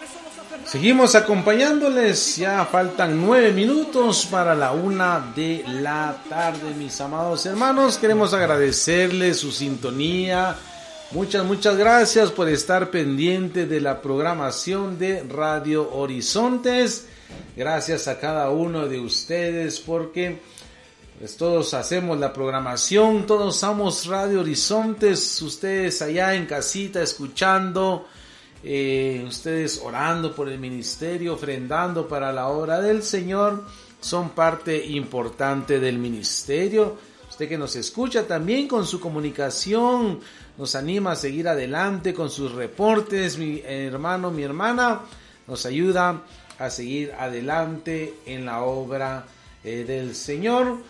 Seguimos acompañándoles, ya faltan 9 minutos para la 1 de la tarde, mis amados hermanos. Queremos agradecerles su sintonía. Muchas gracias por estar pendiente de la programación de Radio Horizontes. Gracias a cada uno de ustedes porque pues todos hacemos la programación, todos somos Radio Horizontes, ustedes allá en casita escuchando, ustedes orando por el ministerio, ofrendando para la obra del Señor, son parte importante del ministerio. Usted que nos escucha también con su comunicación, nos anima a seguir adelante con sus reportes, mi hermano, mi hermana, nos ayuda a seguir adelante en la obra del Señor,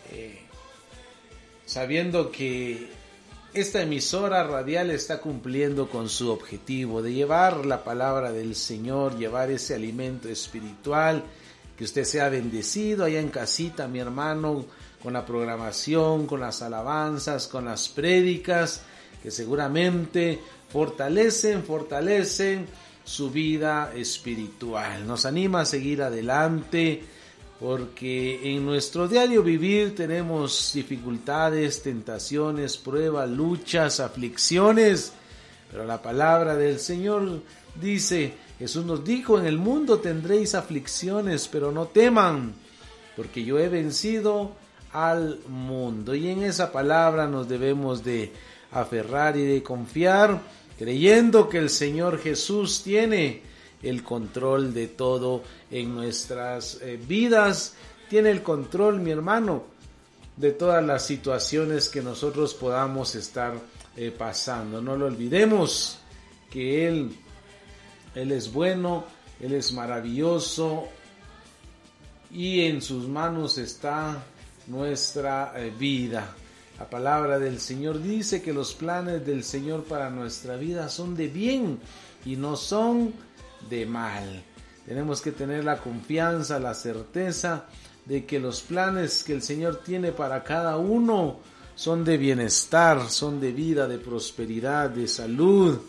sabiendo que esta emisora radial está cumpliendo con su objetivo de llevar la palabra del Señor, llevar ese alimento espiritual, que usted sea bendecido allá en casita, mi hermano, con la programación, con las alabanzas, con las prédicas, que seguramente fortalecen su vida espiritual. Nos anima a seguir adelante, porque en nuestro diario vivir tenemos dificultades, tentaciones, pruebas, luchas, aflicciones, pero la palabra del Señor dice, Jesús nos dijo, en el mundo tendréis aflicciones, pero no teman, porque yo he vencido al mundo. Y en esa palabra nos debemos de aferrar y de confiar, creyendo que el Señor Jesús tiene el control de todo en nuestras vidas, tiene el control, mi hermano, de todas las situaciones que nosotros podamos estar pasando. No lo olvidemos que Él es bueno, Él es maravilloso y en sus manos está nuestra vida. La palabra del Señor dice que los planes del Señor para nuestra vida son de bien y no son de mal. Tenemos que tener la confianza, la certeza de que los planes que el Señor tiene para cada uno son de bienestar, son de vida, de prosperidad, de salud,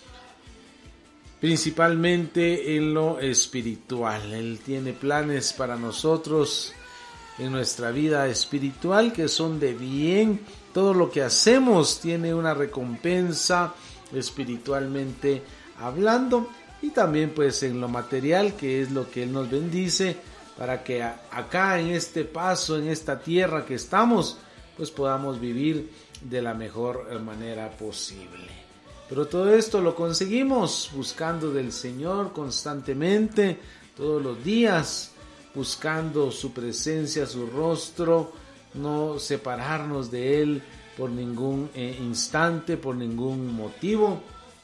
principalmente en lo espiritual. Él tiene planes para nosotros en nuestra vida espiritual que son de bien. Todo lo que hacemos tiene una recompensa espiritualmente hablando, y también pues en lo material, que es lo que Él nos bendice para que acá en este paso, en esta tierra que estamos, pues podamos vivir de la mejor manera posible. Pero todo esto lo conseguimos buscando del Señor constantemente, todos los días, buscando su presencia, su rostro, no separarnos de Él por ningún instante, por ningún motivo.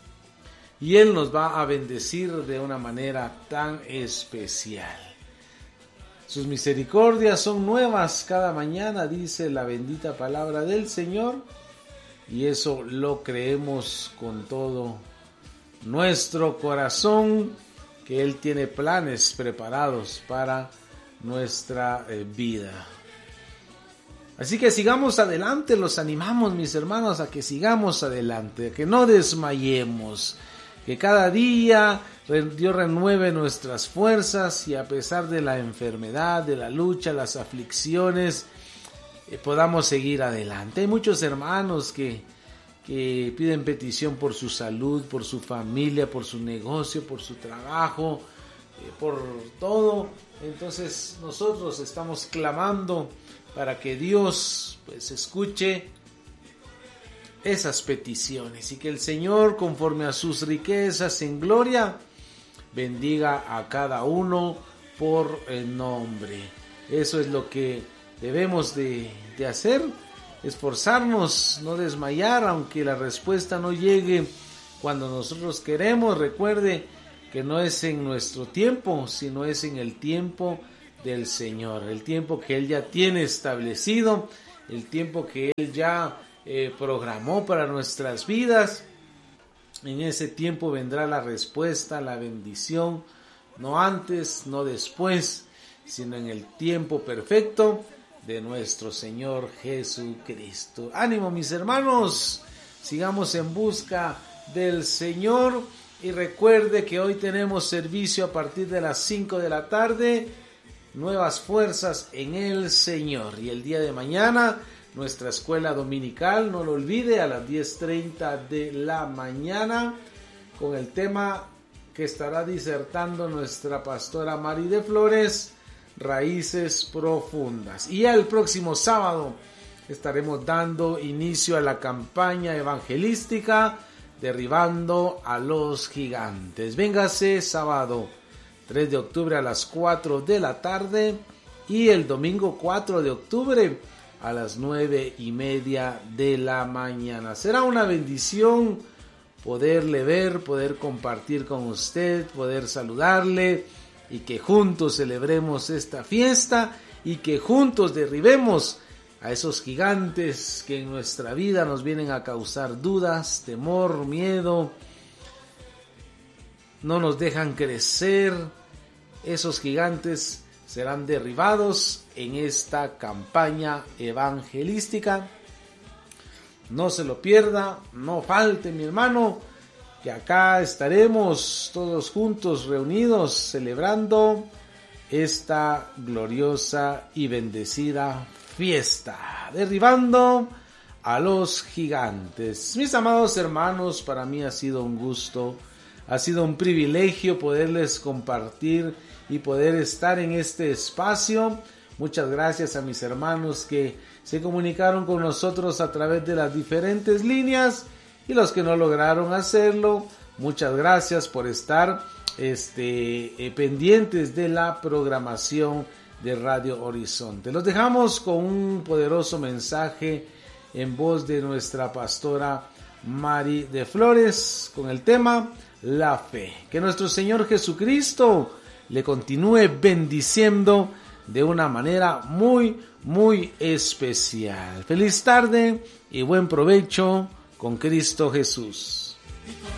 Y Él nos va a bendecir de una manera tan especial. Sus misericordias son nuevas cada mañana, dice la bendita palabra del Señor. Y eso lo creemos con todo nuestro corazón, que Él tiene planes preparados para nuestra vida. Así que sigamos adelante, los animamos, mis hermanos, a que sigamos adelante, a que no desmayemos, que cada día Dios renueve nuestras fuerzas y a pesar de la enfermedad, de la lucha, las aflicciones, podamos seguir adelante. Hay muchos hermanos que piden petición por su salud, por su familia, por su negocio, por su trabajo, por todo. Entonces nosotros estamos clamando para que Dios pues escuche esas peticiones y que el Señor, conforme a sus riquezas en gloria, bendiga a cada uno por el nombre. Eso es lo que debemos de hacer, esforzarnos, no desmayar, aunque la respuesta no llegue cuando nosotros queremos. Recuerde que no es en nuestro tiempo, sino es en el tiempo del Señor, el tiempo que Él ya tiene establecido, el tiempo que Él ya programó para nuestras vidas. En ese tiempo vendrá la respuesta, la bendición, no antes, no después, sino en el tiempo perfecto de nuestro Señor Jesucristo. Ánimo, mis hermanos, sigamos en busca del Señor Y recuerde que hoy tenemos servicio a partir de las 5 de la tarde, nuevas fuerzas en el Señor. Y el día de mañana, nuestra escuela dominical, no lo olvide, a las 10:30 de la mañana, con el tema que estará disertando nuestra pastora Mari de Flores, Raíces Profundas. Y el próximo sábado estaremos dando inicio a la campaña evangelística Derribando a los Gigantes. Véngase sábado 3 de octubre a las 4 de la tarde y el domingo 4 de octubre a las 9:30 de la mañana. Será una bendición poderle ver, poder compartir con usted, poder saludarle y que juntos celebremos esta fiesta y que juntos derribemos a esos gigantes que en nuestra vida nos vienen a causar dudas, temor, miedo, no nos dejan crecer. Esos gigantes serán derribados en esta campaña evangelística. No se lo pierda, no falte, mi hermano, que acá estaremos todos juntos reunidos celebrando esta gloriosa y bendecida fiesta, derribando a los gigantes. Mis amados hermanos, para mí ha sido un gusto, ha sido un privilegio poderles compartir y poder estar en este espacio. Muchas gracias a mis hermanos que se comunicaron con nosotros a través de las diferentes líneas y los que no lograron hacerlo. Muchas gracias por estar pendientes de la programación de Radio Horizonte. Los dejamos con un poderoso mensaje en voz de nuestra pastora Mari de Flores con el tema La Fe. Que nuestro Señor Jesucristo le continúe bendiciendo de una manera muy, muy especial. Feliz tarde y buen provecho con Cristo Jesús.